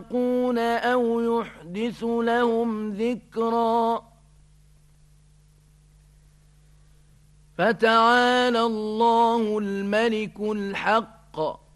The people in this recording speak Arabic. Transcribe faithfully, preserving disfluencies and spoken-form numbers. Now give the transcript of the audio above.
يتقون أو يحدث لهم ذكرا فتعالى الله الملك الحق